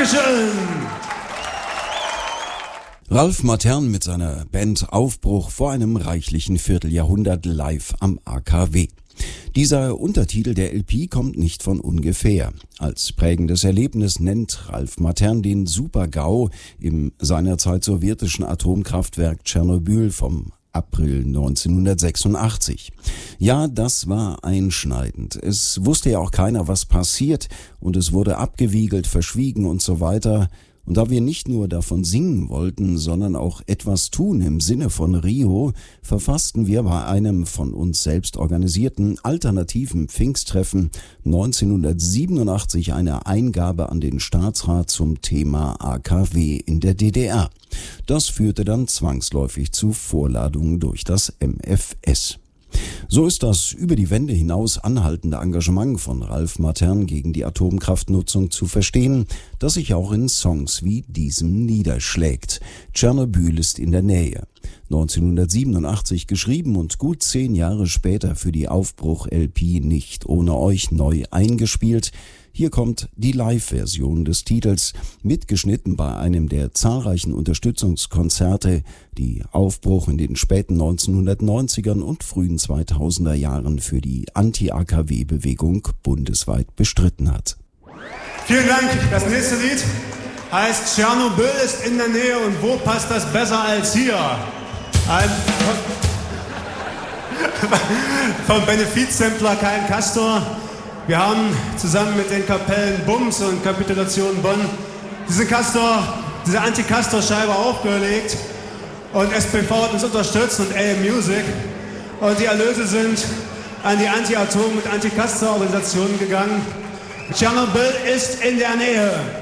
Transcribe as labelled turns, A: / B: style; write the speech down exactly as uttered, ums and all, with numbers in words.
A: Dankeschön.
B: Ralf Matern mit seiner Band Aufbruch vor einem reichlichen Vierteljahrhundert live am A K W. Dieser Untertitel der L P kommt nicht von ungefähr. Als prägendes Erlebnis nennt Ralf Matern den Super-GAU im seinerzeit sowjetischen Atomkraftwerk Tschernobyl vom April neunzehnhundertsechsundachtzig. Ja, das war einschneidend. Es wusste ja auch keiner, was passiert, und es wurde abgewiegelt, verschwiegen und so weiter. Und da wir nicht nur davon singen wollten, sondern auch etwas tun im Sinne von Rio, verfassten wir bei einem von uns selbst organisierten alternativen Pfingsttreffen neunzehnhundertsiebenundachtzig eine Eingabe an den Staatsrat zum Thema A K W in der D D R. Das führte dann zwangsläufig zu Vorladungen durch das M F S. So ist das über die Wände hinaus anhaltende Engagement von Ralf Matern gegen die Atomkraftnutzung zu verstehen, das sich auch in Songs wie diesem niederschlägt. Tschernobyl ist in der Nähe. neunzehnhundertsiebenundachtzig geschrieben und gut zehn Jahre später für die Aufbruch-L P Nicht ohne euch neu eingespielt. Hier kommt die Live-Version des Titels, mitgeschnitten bei einem der zahlreichen Unterstützungskonzerte, die Aufbruch in den späten neunzehnhundertneunzigern und frühen zweitausender Jahren für die Anti-A K W-Bewegung bundesweit bestritten hat.
A: Vielen Dank. Das nächste Lied heißt Tschernobyl ist in der Nähe, und wo passt das besser als hier? Ein vom Benefizsampler Kein Castor. Wir haben zusammen mit den Kapellen Bums und Kapitulation Bonn diesen Castor, diese Anti-Castor-Scheibe aufgelegt, und S P V hat uns unterstützt und A M Music, und die Erlöse sind an die Anti-Atom- und Anti-Castor-Organisationen gegangen. Tschernobyl ist in der Nähe.